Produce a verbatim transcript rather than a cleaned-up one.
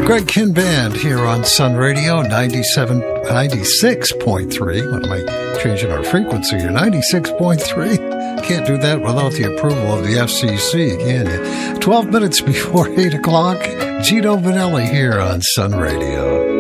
Greg Kihn Band here on Sun Radio, ninety-seven, ninety-six point three. What am I changing our frequency here? ninety-six point three. Can't do that without the approval of the F C C, can you? twelve minutes before eight o'clock, Gino Vanelli here on Sun Radio.